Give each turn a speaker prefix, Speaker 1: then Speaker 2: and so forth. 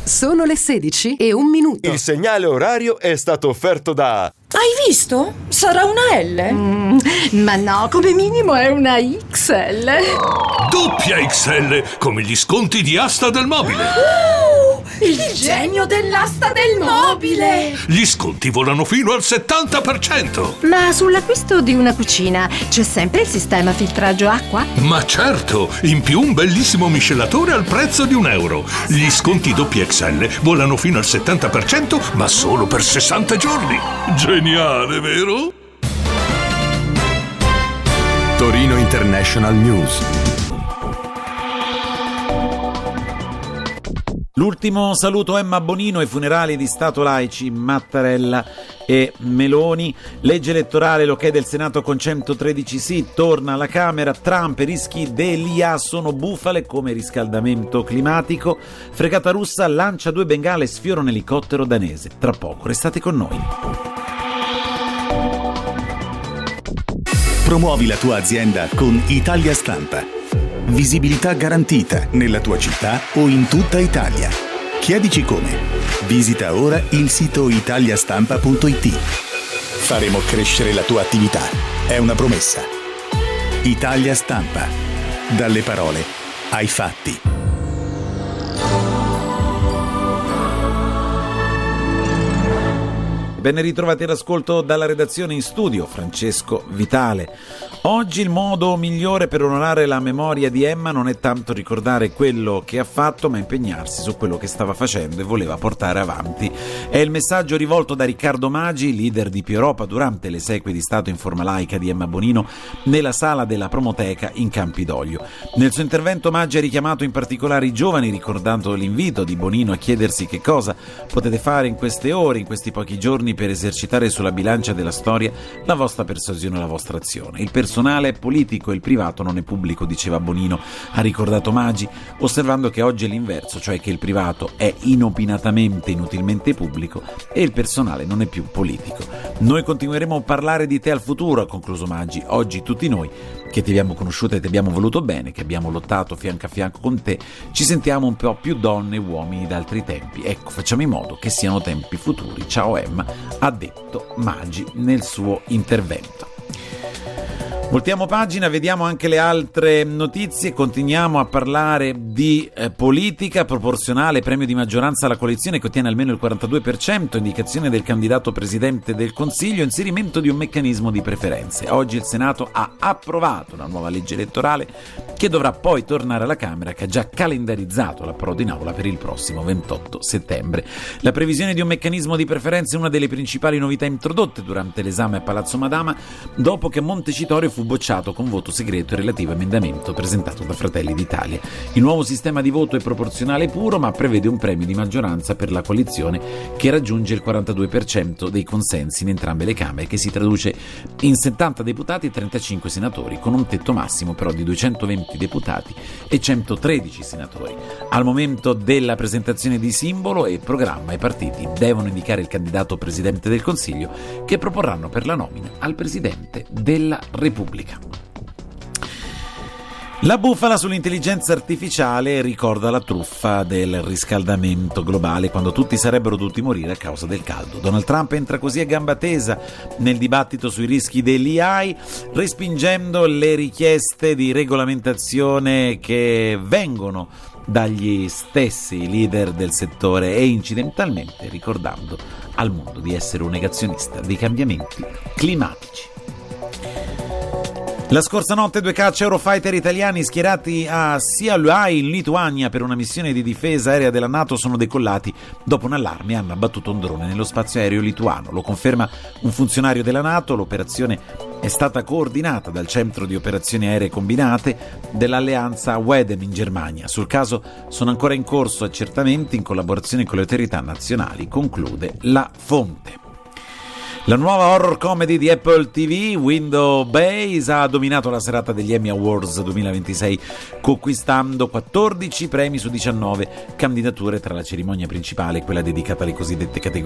Speaker 1: Sono le 16:01.
Speaker 2: Il segnale orario è stato offerto da...
Speaker 3: Hai visto? Sarà una L.
Speaker 4: Ma no, come minimo è una XL.
Speaker 5: Doppia XL, come gli sconti di Asta del Mobile.
Speaker 3: Il genio dell'asta del mobile.
Speaker 5: Gli sconti volano fino al 70%.
Speaker 4: Ma sull'acquisto di una cucina c'è sempre il sistema filtraggio acqua?
Speaker 5: Ma certo, in più un bellissimo miscelatore al prezzo di €1. Gli sconti doppia XL volano fino al 70%, ma solo per 60 giorni. Geniale, vero?
Speaker 6: Torino International News.
Speaker 7: L'ultimo saluto Emma Bonino ai funerali di Stato laici Mattarella e Meloni. Legge elettorale, l'ok del Senato con 113 sì, torna alla Camera. Trump, rischi dell'IA sono bufale come riscaldamento climatico. Fregata russa lancia 2 bengale e sfiora un elicottero danese. Tra poco, restate con noi.
Speaker 6: Promuovi la tua azienda con Italia Stampa. Visibilità garantita nella tua città o in tutta Italia. Chiedici come. Visita ora il sito italiastampa.it. Faremo crescere la tua attività. È una promessa. Italia Stampa. Dalle parole ai fatti.
Speaker 7: Ben ritrovati all'ascolto dalla redazione, in studio Francesco Vitale. Oggi il modo migliore per onorare la memoria di Emma non è tanto ricordare quello che ha fatto, ma impegnarsi su quello che stava facendo e voleva portare avanti. È il messaggio rivolto da Riccardo Magi, leader di Più Europa, durante le esequie di Stato in forma laica di Emma Bonino nella sala della Promoteca in Campidoglio. Nel suo intervento Magi ha richiamato in particolare i giovani, ricordando l'invito di Bonino a chiedersi che cosa potete fare in queste ore, in questi pochi giorni, per esercitare sulla bilancia della storia la vostra persuasione e la vostra azione. Il personale è politico e il privato non è pubblico, diceva Bonino, ha ricordato Magi, osservando che oggi è l'inverso, cioè che il privato è inopinatamente, inutilmente pubblico e il personale non è più politico. Noi continueremo a parlare di te al futuro, ha concluso Magi. Oggi tutti noi che ti abbiamo conosciuta e ti abbiamo voluto bene, che abbiamo lottato fianco a fianco con te, ci sentiamo un po' più donne e uomini d'altri tempi. Ecco, facciamo in modo che siano tempi futuri. Ciao Emma, ha detto Magi nel suo intervento. Voltiamo pagina, vediamo anche le altre notizie, continuiamo a parlare di politica proporzionale, premio di maggioranza alla coalizione che ottiene almeno il 42%, indicazione del candidato presidente del Consiglio, inserimento di un meccanismo di preferenze. Oggi il Senato ha approvato la nuova legge elettorale che dovrà poi tornare alla Camera, che ha già calendarizzato l'approdo in aula per il prossimo 28 settembre. La previsione di un meccanismo di preferenze è una delle principali novità introdotte durante l'esame a Palazzo Madama, dopo che Montecitorio fu bocciato con voto segreto il relativo emendamento presentato da Fratelli d'Italia. Il nuovo sistema di voto è proporzionale puro, ma prevede un premio di maggioranza per la coalizione che raggiunge il 42% dei consensi in entrambe le Camere, che si traduce in 70 deputati e 35 senatori, con un tetto massimo però di 220 deputati e 113 senatori. Al momento della presentazione di simbolo e programma, i partiti devono indicare il candidato presidente del Consiglio che proporranno per la nomina al Presidente della Repubblica. La bufala sull'intelligenza artificiale ricorda la truffa del riscaldamento globale, quando tutti sarebbero dovuti morire a causa del caldo. Donald Trump entra così a gamba tesa nel dibattito sui rischi dell'AI, respingendo le richieste di regolamentazione che vengono dagli stessi leader del settore e incidentalmente ricordando al mondo di essere un negazionista dei cambiamenti climatici. La scorsa notte 2 caccia Eurofighter italiani schierati a Šiauliai in Lituania per una missione di difesa aerea della NATO sono decollati dopo un allarme e hanno abbattuto un drone nello spazio aereo lituano. Lo conferma un funzionario della NATO. L'operazione è stata coordinata dal centro di operazioni aeree combinate dell'alleanza WEDEM in Germania. Sul caso sono ancora in corso accertamenti in collaborazione con le autorità nazionali, conclude la fonte. La nuova horror comedy di Apple TV, Window Base, ha dominato la serata degli Emmy Awards 2026, conquistando 14 premi su 19 candidature tra la cerimonia principale e quella dedicata alle cosiddette categorie